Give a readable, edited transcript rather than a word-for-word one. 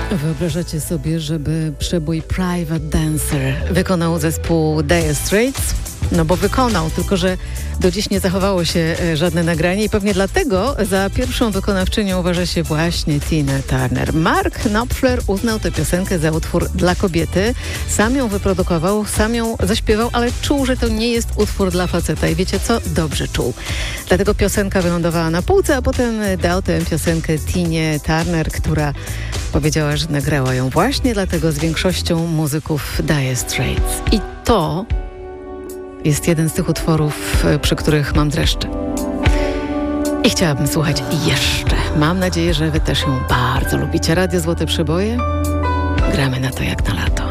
Wyobrażacie sobie, żeby przebój Private Dancer wykonał zespół Dire Straits? No bo wykonał, tylko że do dziś nie zachowało się żadne nagranie i pewnie dlatego za pierwszą wykonawczynią uważa się właśnie Tinę Turner. Mark Knopfler uznał tę piosenkę za utwór dla kobiety. Sam ją wyprodukował, sam ją zaśpiewał, ale czuł, że to nie jest utwór dla faceta. I wiecie co? Dobrze czuł. Dlatego piosenka wylądowała na półce, a potem dał tę piosenkę Tinie Turner, która powiedziała, że nagrała ją właśnie dlatego z większością muzyków Dire Straits. I to jest jeden z tych utworów, przy których mam dreszcze. I chciałabym słuchać jeszcze. Mam nadzieję, że wy też ją bardzo lubicie. Radio Złote Przeboje. Gramy na to jak na lato.